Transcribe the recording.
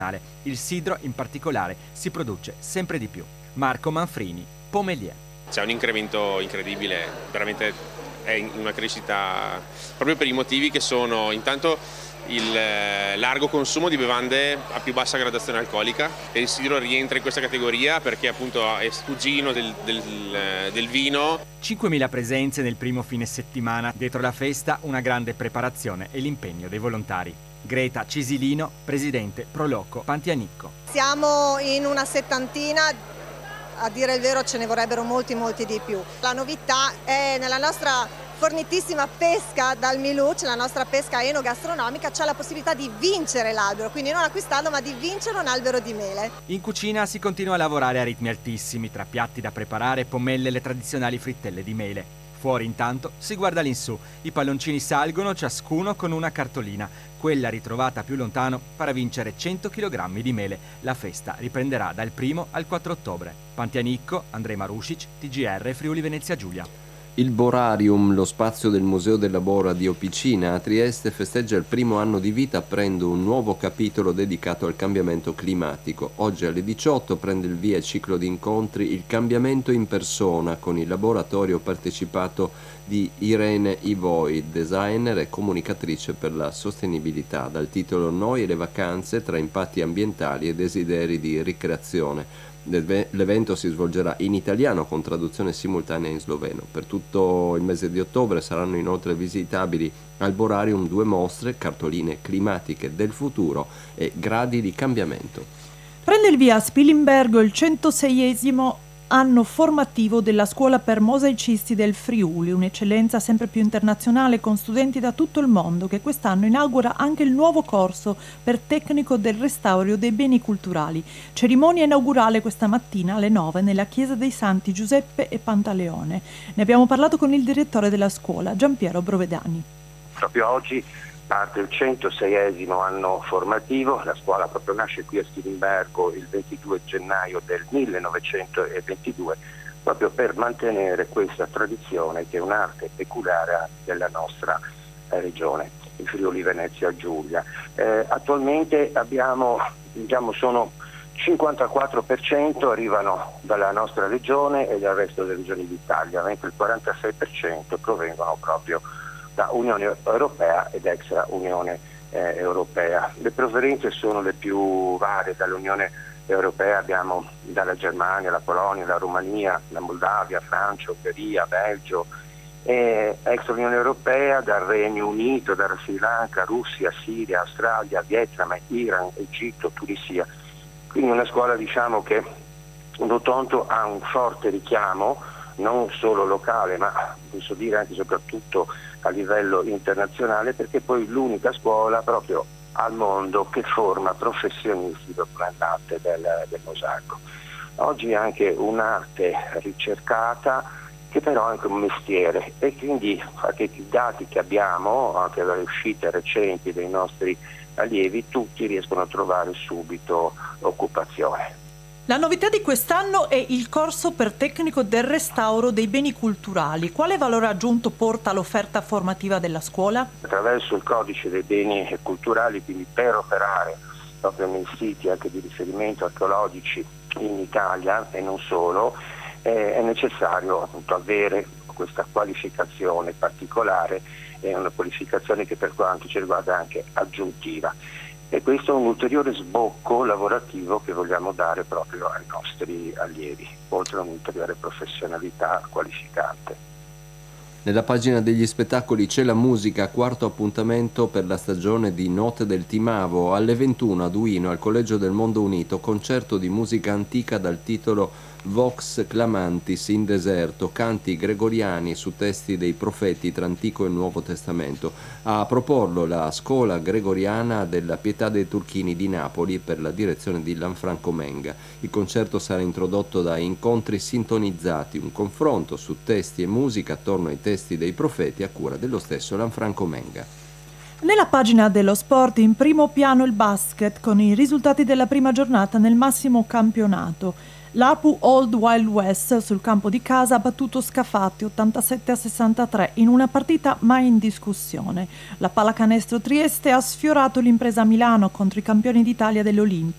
Il sidro, in particolare, si produce sempre di più. Marco Manfrini, Pomelier. C'è un incremento incredibile, veramente è in una crescita proprio per i motivi che sono intanto il largo consumo di bevande a più bassa gradazione alcolica, e il sidro rientra in questa categoria perché appunto è cugino del vino. 5.000 presenze nel primo fine settimana. Dietro la festa una grande preparazione e l'impegno dei volontari. Greta Cisilino, presidente Proloco Pantianicco. Siamo in una settantina, a dire il vero ce ne vorrebbero molti di più. La novità è nella nostra fornitissima pesca dal Miluc, la nostra pesca enogastronomica, c'è la possibilità di vincere l'albero, quindi non acquistarlo ma di vincere un albero di mele. In cucina si continua a lavorare a ritmi altissimi, tra piatti da preparare, pomelle e le tradizionali frittelle di mele. Fuori intanto si guarda all'insù, i palloncini salgono ciascuno con una cartolina, quella ritrovata più lontano para vincere 100 kg di mele. La festa riprenderà dal 1 al 4 ottobre. Pantianicco, Andrej Marušić, TGR Friuli Venezia Giulia. Il Borarium, lo spazio del Museo del Lavoro a Diopicina a Trieste, festeggia il primo anno di vita aprendo un nuovo capitolo dedicato al cambiamento climatico. Oggi alle 18 prende il via il ciclo di incontri Il cambiamento in persona, con il laboratorio partecipato di Irene Ivoi, designer e comunicatrice per la sostenibilità, dal titolo Noi e le vacanze tra impatti ambientali e desideri di ricreazione. L'evento si svolgerà in italiano con traduzione simultanea in sloveno. Per tutto il mese di ottobre saranno inoltre visitabili al Borarium 2 mostre, cartoline climatiche del futuro e gradi di cambiamento. Prende il via a Spilimbergo il 106esimo anno formativo della Scuola per Mosaicisti del Friuli, un'eccellenza sempre più internazionale con studenti da tutto il mondo, che quest'anno inaugura anche il nuovo corso per tecnico del restauro dei beni culturali. Cerimonia inaugurale questa mattina alle 9 nella chiesa dei Santi Giuseppe e Pantaleone. Ne abbiamo parlato con il direttore della scuola, Giampiero Brovedani. Proprio oggi parte il 106esimo anno formativo. La scuola proprio nasce qui a Spilimbergo il 22 gennaio del 1922, proprio per mantenere questa tradizione che è un'arte peculiare della nostra regione, il Friuli Venezia Giulia. Attualmente abbiamo, sono 54% arrivano dalla nostra regione e dal resto delle regioni d'Italia, mentre il 46% provengono proprio da Unione Europea ed extra Unione Europea. Le provenienze sono le più varie. Dall'Unione Europea abbiamo dalla Germania, la Polonia, la Romania, la Moldavia, Francia, Ungheria, Belgio, e extra Unione Europea dal Regno Unito, da Sri Lanka, Russia, Siria, Australia, Vietnam, Iran, Egitto, Tunisia. Quindi una scuola che Rotonto ha un forte richiamo non solo locale, ma posso dire anche e soprattutto a livello internazionale, perché poi l'unica scuola proprio al mondo che forma professionisti nell'arte del mosaico. Oggi è anche un'arte ricercata che però è anche un mestiere, e quindi anche i dati che abbiamo, anche dalle uscite recenti dei nostri allievi, tutti riescono a trovare subito occupazione. La novità di quest'anno è il corso per tecnico del restauro dei beni culturali. Quale valore aggiunto porta l'offerta formativa della scuola? Attraverso il codice dei beni culturali, quindi per operare proprio nei siti anche di riferimento archeologici in Italia e non solo, è necessario appunto avere questa qualificazione particolare, è una qualificazione che per quanto ci riguarda è anche aggiuntiva. E questo è un ulteriore sbocco lavorativo che vogliamo dare proprio ai nostri allievi, oltre a un'ulteriore professionalità qualificante. Nella pagina degli spettacoli c'è la musica, quarto appuntamento per la stagione di Note del Timavo. Alle 21 a Duino, al Collegio del Mondo Unito, concerto di musica antica dal titolo Vox Clamantis in deserto, canti gregoriani su testi dei profeti tra Antico e Nuovo Testamento. A proporlo la Scuola Gregoriana della Pietà dei Turchini di Napoli per la direzione di Lanfranco Menga. Il concerto sarà introdotto da incontri sintonizzati, un confronto su testi e musica attorno ai testi dei profeti a cura dello stesso Lanfranco Menga. Nella pagina dello sport, in primo piano il basket con i risultati della prima giornata nel massimo campionato. L'Apu Old Wild West sul campo di casa ha battuto Scafati 87-63 in una partita mai in discussione. La Pallacanestro Trieste ha sfiorato l'Impresa Milano contro i campioni d'Italia dell'Olimpia.